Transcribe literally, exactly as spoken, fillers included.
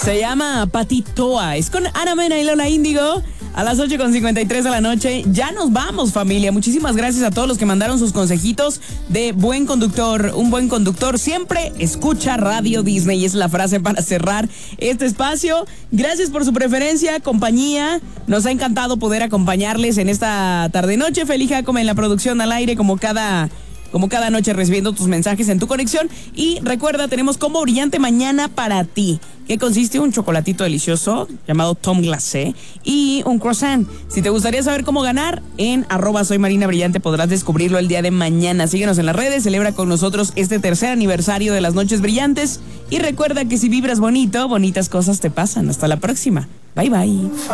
Se llama Patitoa. Es con Ana Mena y Lola Índigo. A las ocho con cincuenta y tres de la noche. Ya nos vamos, familia. Muchísimas gracias a todos los que mandaron sus consejitos de buen conductor. Un buen conductor siempre escucha Radio Disney. Y es la frase para cerrar este espacio. Gracias por su preferencia, compañía. Nos ha encantado poder acompañarles en esta tarde-noche. Feliz Jacome en la producción al aire, como cada... Como cada noche, recibiendo tus mensajes en tu conexión. Y recuerda, tenemos combo brillante mañana para ti, que consiste en un chocolatito delicioso llamado Tom Glacé y un croissant. Si te gustaría saber cómo ganar, en arroba soy Marina Brillante podrás descubrirlo el día de mañana. Síguenos en las redes, celebra con nosotros este tercer aniversario de las Noches Brillantes. Y recuerda que si vibras bonito, bonitas cosas te pasan. Hasta la próxima. Bye, bye.